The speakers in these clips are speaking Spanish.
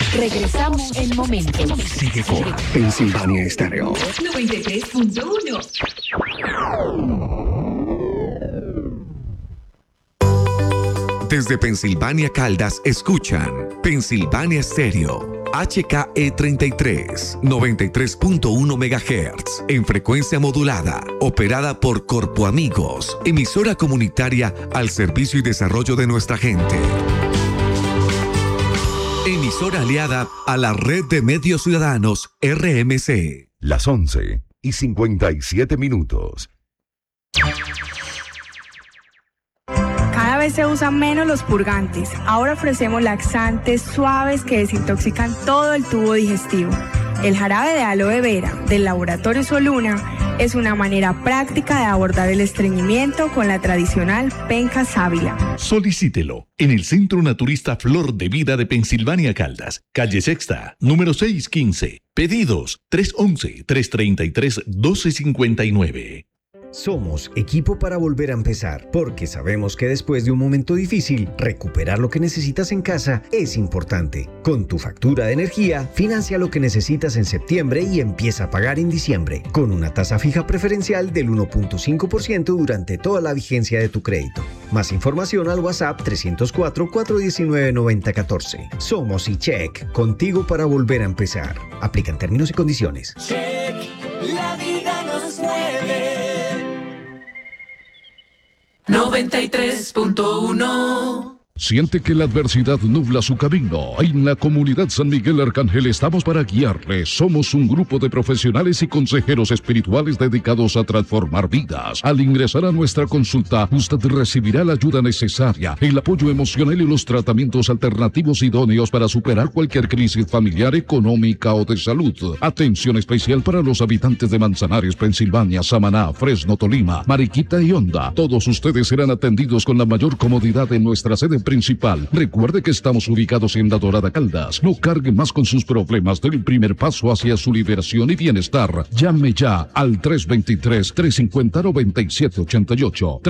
Regresamos en momentos. Sigue con Pensilvania Estéreo 93.1. Desde Pensilvania Caldas escuchan Pensilvania Estéreo. HKE 33, 93.1 MHz, en frecuencia modulada, operada por Corpo Amigos, emisora comunitaria al servicio y desarrollo de nuestra gente. Emisora aliada a la Red de Medios Ciudadanos, RMC. Las 11:57. Cada vez se usan menos los purgantes. Ahora ofrecemos laxantes suaves que desintoxican todo el tubo digestivo. El jarabe de aloe vera del Laboratorio Soluna es una manera práctica de abordar el estreñimiento con la tradicional penca sábila. Solicítelo en el Centro Naturista Flor de Vida de Pensilvania Caldas, calle Sexta, número 615. Pedidos 311-333-1259. Somos equipo para volver a empezar, porque sabemos que después de un momento difícil, recuperar lo que necesitas en casa es importante. Con tu factura de energía, financia lo que necesitas en septiembre y empieza a pagar en diciembre, con una tasa fija preferencial del 1.5% durante toda la vigencia de tu crédito. Más información al WhatsApp 304-419-9014. Somos eCheck, contigo para volver a empezar. Aplican términos y condiciones. Check, la vida nos mueve. 93.1. ¿Siente que la adversidad nubla su camino? En la comunidad San Miguel Arcángel estamos para guiarle. Somos un grupo de profesionales y consejeros espirituales dedicados a transformar vidas. Al ingresar a nuestra consulta, usted recibirá la ayuda necesaria, el apoyo emocional y los tratamientos alternativos idóneos para superar cualquier crisis familiar, económica o de salud. Atención especial para los habitantes de Manzanares, Pensilvania, Samaná, Fresno, Tolima, Mariquita y Honda. Todos ustedes serán atendidos con la mayor comodidad en nuestra sede principal. Recuerde que estamos ubicados en La Dorada Caldas. No cargue más con sus problemas. Del primer paso hacia su liberación y bienestar. Llame ya al 323-350-9788.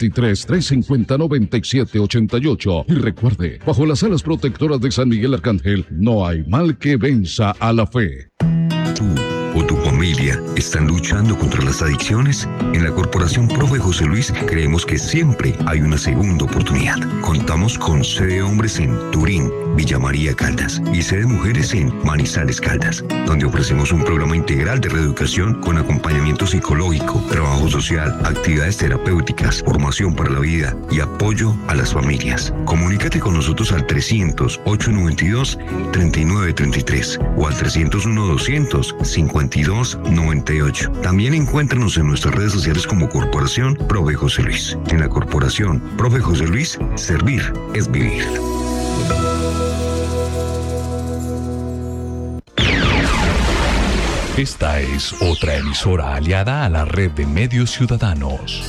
323-350-9788. Y recuerde, bajo las alas protectoras de San Miguel Arcángel, no hay mal que venza a la fe. ¿Tú o tu familia están luchando contra las adicciones? En la Corporación Profe José Luis creemos que siempre hay una segunda oportunidad. Contamos con sede de hombres en Turín, Villa María Caldas y sede de mujeres en Manizales Caldas, donde ofrecemos un programa integral de reeducación con acompañamiento psicológico, trabajo social, actividades terapéuticas, formación para la vida y apoyo a las familias. Comunícate con nosotros al 300-892-3933 o al 301-200-5298. También encuéntranos en nuestras redes sociales como Corporación Profe José Luis. En la Corporación Profe José Luis, servir es vivir. Esta es otra emisora aliada a la Red de Medios Ciudadanos.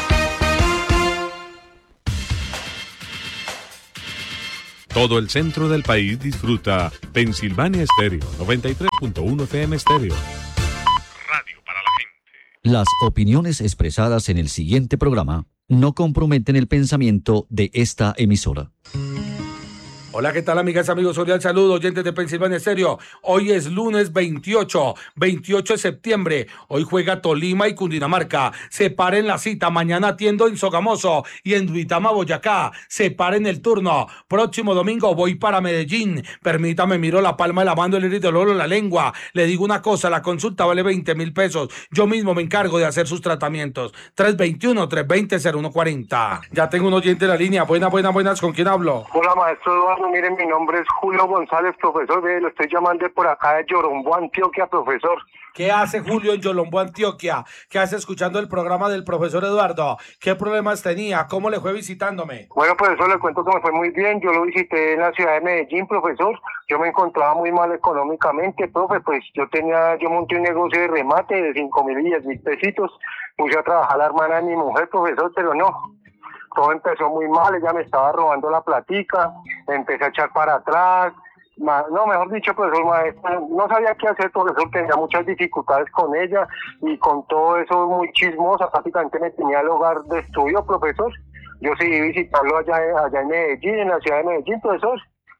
Todo el centro del país disfruta Pensilvania Estéreo, 93.1 FM Estéreo. Radio para la gente. Las opiniones expresadas en el siguiente programa no comprometen el pensamiento de esta emisora. Hola, ¿qué tal, amigas, amigos? Cordial saludo, oyentes de Pensilvania Estéreo. Hoy es lunes 28 de septiembre. Hoy juega Tolima y Cundinamarca. Separen la cita. Mañana atiendo en Sogamoso y en Duitama, Boyacá. Separen el turno. Próximo domingo voy para Medellín. Permítame, miro la palma de la mano, el iris del ojo, la lengua. Le digo una cosa, la consulta vale 20,000 pesos. Yo mismo me encargo de hacer sus tratamientos. 321-320-0140. Ya tengo un oyente en la línea. Buenas. ¿Con quién hablo? Hola, maestro Eduardo. Miren, mi nombre es Julio González, profesor. Lo estoy llamando por acá de Yolombó, Antioquia, profesor. ¿Qué hace Julio en Yolombó, Antioquia? ¿Qué hace escuchando el programa del profesor Eduardo? ¿Qué problemas tenía? ¿Cómo le fue visitándome? Bueno, profesor, le cuento que me fue muy bien. Yo lo visité en la ciudad de Medellín, profesor. Yo me encontraba muy mal económicamente, profe. Pues yo monté un negocio de remate de 5,000 y 10,000 pesitos. Puse a trabajar a la hermana de mi mujer, profesor, pero no. Todo empezó muy mal, ella me estaba robando la platica, empecé a echar para atrás, mejor dicho, profesor, maestra, no sabía qué hacer, profesor, tenía muchas dificultades con ella y con todo eso muy chismosa, prácticamente me tenía el hogar de estudio, profesor. Yo seguí visitarlo allá en Medellín, en la ciudad de Medellín, profesor,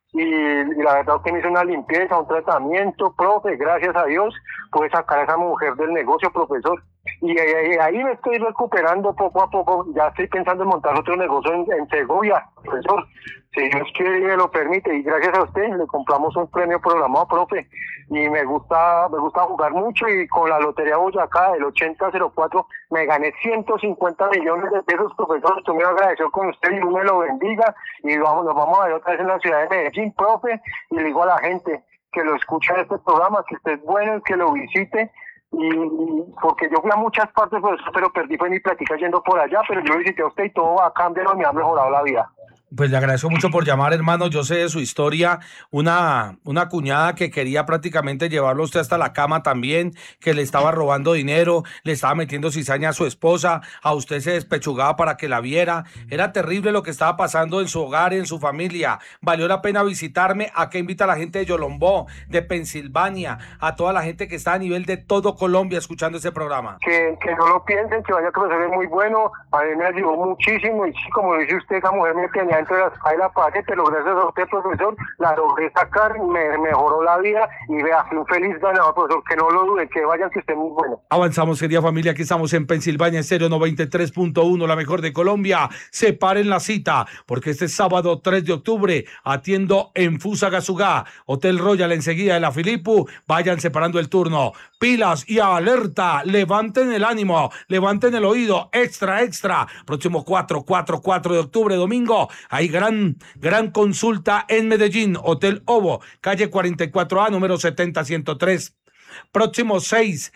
y la verdad usted me hizo una limpieza, un tratamiento, profe, gracias a Dios pude sacar a esa mujer del negocio, profesor. Y ahí me estoy recuperando poco a poco, ya estoy pensando en montar otro negocio en Segovia, profesor, si Dios quiere y me lo permite, y gracias a usted le compramos un premio programado, profe, y me gusta jugar mucho, y con la Lotería Boyacá, el 8004, me gané 150 millones de pesos, profesor, estoy muy agradecido con usted, y Dios me lo bendiga, y nos vamos a ver otra vez en la ciudad de Medellín, profe, y le digo a la gente que lo escuche en este programa, que esté bueno, que lo visite, y porque yo fui a muchas partes, pero perdí fue mi plática yendo por allá, pero yo visité a usted y todo a cambio me ha mejorado la vida. Pues le agradezco mucho por llamar, hermano. Yo sé de su historia, una cuñada que quería prácticamente llevarlo a usted hasta la cama también, que le estaba robando dinero, le estaba metiendo cizaña a su esposa, a usted se despechugaba para que la viera. Era terrible lo que estaba pasando en su hogar, en su familia. Valió la pena visitarme. Acá invita a la gente de Yolombó, de Pensilvania, a toda la gente que está a nivel de todo Colombia escuchando ese programa. Que no lo piensen, que vaya, que profesor es muy bueno, a mí me ayudó muchísimo, y sí, como dice usted, esa mujer me tenía dentro de la espalda y la pared, pero gracias a usted, profesor, la logré sacar, me mejoró la vida, y vea, fui un feliz ganador, profesor, que no lo duden, que vayan, que esté muy bueno. Avanzamos, querida familia, aquí estamos en Pensilvania Estéreo 93.1, la mejor de Colombia. Separen la cita, porque este sábado 3 de octubre atiendo en Fusagasugá, Hotel Royal enseguida de la Filipu. Vayan separando el turno. Pilas y alerta, levanten el ánimo, levanten el oído, extra. Próximo 4 de octubre, domingo, hay gran consulta en Medellín, Hotel Ovo, calle 44A, número 70103. Próximo 6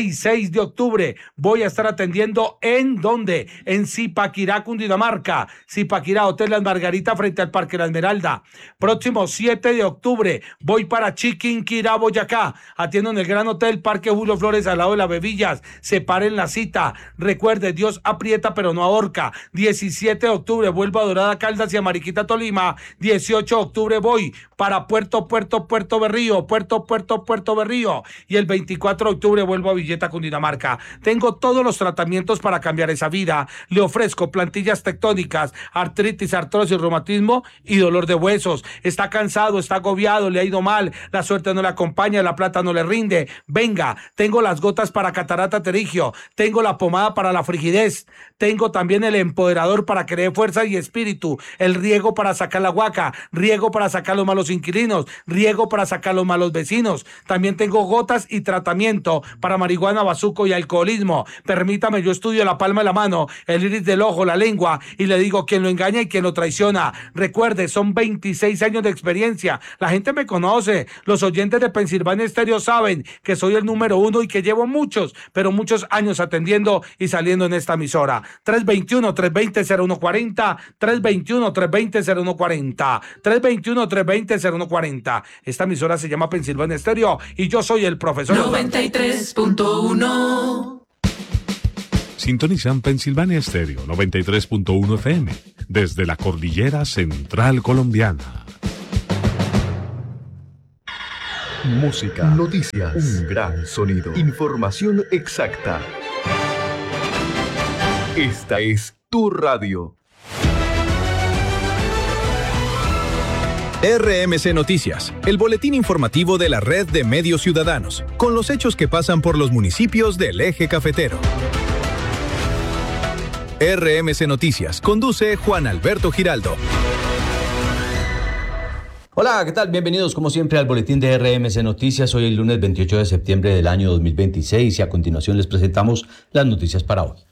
de octubre voy a estar atendiendo ¿en dónde? En Zipaquirá, Cundinamarca. Zipaquirá, Hotel Las Margaritas frente al Parque La Esmeralda. Próximo 7 de octubre voy para Chiquinquirá, Boyacá. Atiendo en el Gran Hotel Parque Julio Flores al lado de las Bebillas. Separen la cita. Recuerde, Dios aprieta pero no ahorca. 17 de octubre vuelvo a Dorada Caldas y a Mariquita, Tolima. 18 de octubre voy para Puerto Berrío. Puerto Berrío. Y el 24 de octubre vuelvo a Villeta, Cundinamarca. Tengo todos los tratamientos para cambiar esa vida. Le ofrezco plantillas tectónicas, artritis, artrosis, reumatismo y dolor de huesos. Está cansado, está agobiado, le ha ido mal, la suerte no le acompaña, la plata no le rinde. Venga, tengo las gotas para catarata pterigio, tengo la pomada para la frigidez, tengo también el empoderador para que dé fuerza y espíritu, el riego para sacar la guaca, riego para sacar los malos inquilinos, riego para sacar los malos vecinos. También tengo gotas y tratamiento para marihuana, bazuco y alcoholismo. Permítame, yo estudio la palma de la mano, el iris del ojo, la lengua, y le digo quién lo engaña y quién lo traiciona. Recuerde, son 26 años de experiencia. La gente me conoce. Los oyentes de Pensilvania Estéreo saben que soy el número 1 y que llevo muchos años atendiendo y saliendo en esta emisora. 321-320-0140, 321-320-0140, 321-320-0140. Esta emisora se llama Pensilvania Estéreo y yo soy el profesor 93.1. Sintonizan Pensilvania Estéreo 93.1 FM desde la cordillera central colombiana. Música, noticias, un gran sonido, información exacta. Esta es tu radio. RMC Noticias, el boletín informativo de la red de medios ciudadanos, con los hechos que pasan por los municipios del eje cafetero. RMC Noticias, conduce Juan Alberto Giraldo. Hola, ¿qué tal? Bienvenidos como siempre al boletín de RMC Noticias. Hoy es el lunes 28 de septiembre del año 2026 y a continuación les presentamos las noticias para hoy.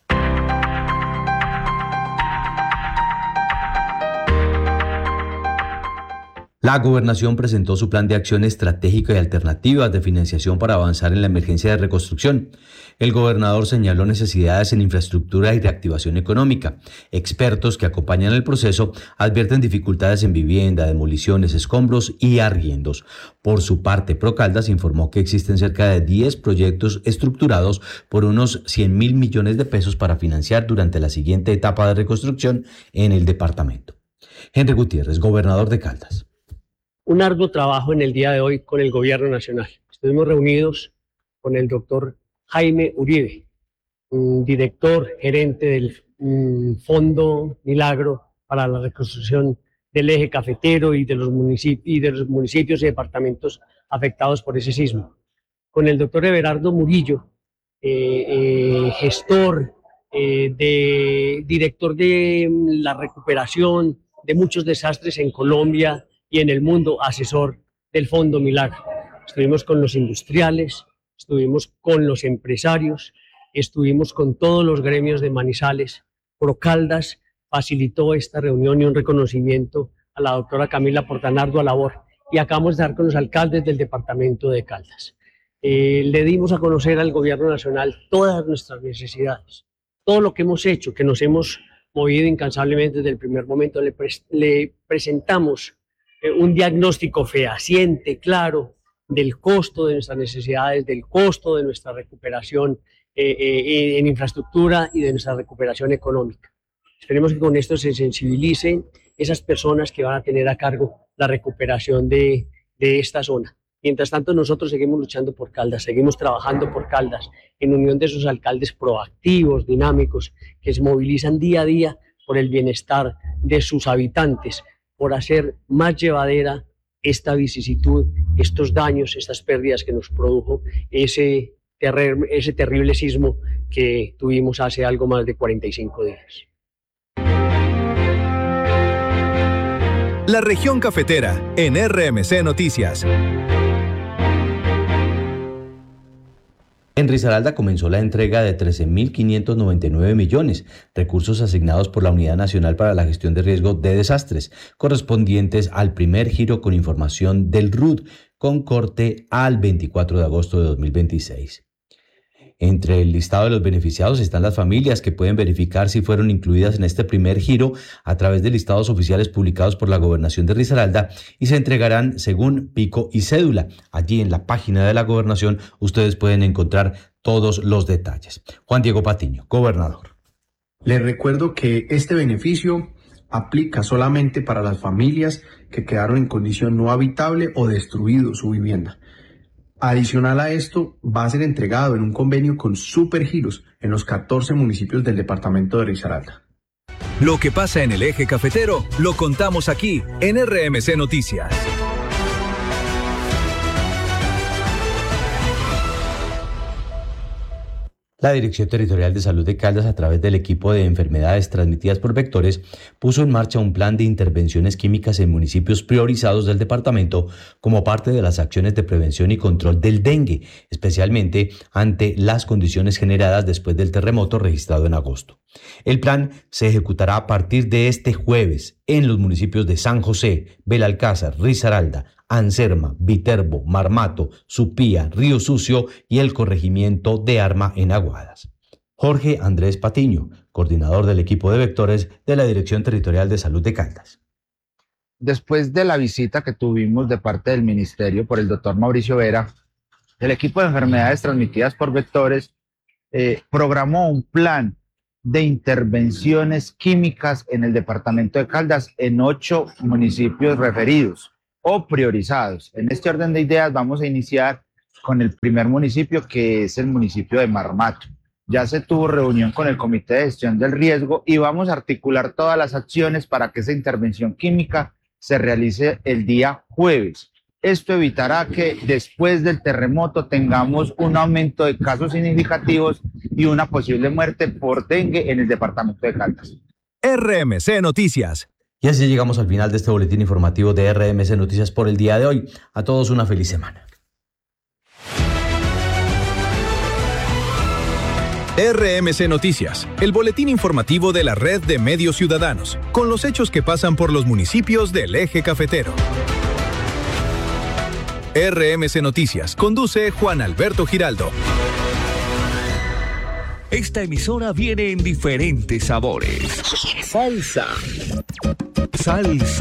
La Gobernación presentó su plan de acción estratégica y alternativas de financiación para avanzar en la emergencia de reconstrucción. El gobernador señaló necesidades en infraestructura y reactivación económica. Expertos que acompañan el proceso advierten dificultades en vivienda, demoliciones, escombros y arriendos. Por su parte, Procaldas informó que existen cerca de 10 proyectos estructurados por unos 100.000 millones de pesos para financiar durante la siguiente etapa de reconstrucción en el departamento. Henry Gutiérrez, gobernador de Caldas. Un arduo trabajo en el día de hoy con el gobierno nacional. Estuvimos reunidos con el doctor Jaime Uribe, director gerente del Fondo Milagro para la Reconstrucción del eje cafetero y de los municipios y departamentos afectados por ese sismo. Con el doctor Everardo Murillo, gestor, director de la recuperación de muchos desastres en Colombia y en el mundo, asesor del Fondo Milagro. Estuvimos con los industriales, estuvimos con los empresarios, estuvimos con todos los gremios de Manizales. Procaldas facilitó esta reunión y un reconocimiento a la doctora Camila Portanardo a labor, y acabamos de dar con los alcaldes del departamento de Caldas. Le dimos a conocer al gobierno nacional todas nuestras necesidades, todo lo que hemos hecho, que nos hemos movido incansablemente desde el primer momento. Le presentamos un diagnóstico fehaciente, claro, del costo de nuestras necesidades, del costo de nuestra recuperación en infraestructura y de nuestra recuperación económica. Esperemos que con esto se sensibilicen esas personas que van a tener a cargo la recuperación de esta zona. Mientras tanto, nosotros seguimos luchando por Caldas, seguimos trabajando por Caldas, en unión de esos alcaldes proactivos, dinámicos, que se movilizan día a día por el bienestar de sus habitantes, por hacer más llevadera esta vicisitud, estos daños, estas pérdidas que nos produjo ese terrible sismo que tuvimos hace algo más de 45 días. La región cafetera en RMC Noticias. En Risaralda comenzó la entrega de 13.599 millones, recursos asignados por la Unidad Nacional para la Gestión de Riesgo de Desastres, correspondientes al primer giro con información del RUD, con corte al 24 de agosto de 2026. Entre el listado de los beneficiados están las familias que pueden verificar si fueron incluidas en este primer giro a través de listados oficiales publicados por la Gobernación de Risaralda y se entregarán según pico y cédula. Allí en la página de la Gobernación ustedes pueden encontrar todos los detalles. Juan Diego Patiño, gobernador. Les recuerdo que este beneficio aplica solamente para las familias que quedaron en condición no habitable o destruido su vivienda. Adicional a esto, va a ser entregado en un convenio con Supergiros en los 14 municipios del departamento de Risaralda. Lo que pasa en el eje cafetero lo contamos aquí en RMC Noticias. La Dirección Territorial de Salud de Caldas, a través del equipo de enfermedades transmitidas por vectores, puso en marcha un plan de intervenciones químicas en municipios priorizados del departamento como parte de las acciones de prevención y control del dengue, especialmente ante las condiciones generadas después del terremoto registrado en agosto. El plan se ejecutará a partir de este jueves en los municipios de San José, Belalcázar, Risaralda, Anserma, Viterbo, Marmato, Supía, Río Sucio y el corregimiento de Arma en Aguadas. Jorge Andrés Patiño, coordinador del equipo de vectores de la Dirección Territorial de Salud de Caldas. Después de la visita que tuvimos de parte del Ministerio por el doctor Mauricio Vera, el equipo de enfermedades transmitidas por vectores programó un plan de intervenciones químicas en el departamento de Caldas en 8 municipios referidos o priorizados. En este orden de ideas vamos a iniciar con el primer municipio, que es el municipio de Marmato. Ya se tuvo reunión con el Comité de Gestión del Riesgo y vamos a articular todas las acciones para que esa intervención química se realice el día jueves. Esto evitará que después del terremoto tengamos un aumento de casos significativos y una posible muerte por dengue en el departamento de Caldas. RMC Noticias. Y así llegamos al final de este boletín informativo de RMC Noticias por el día de hoy. A todos una feliz semana. RMC Noticias, el boletín informativo de la Red de Medios Ciudadanos, con los hechos que pasan por los municipios del eje cafetero. RMC Noticias, conduce Juan Alberto Giraldo. Esta emisora viene en diferentes sabores. Salsa.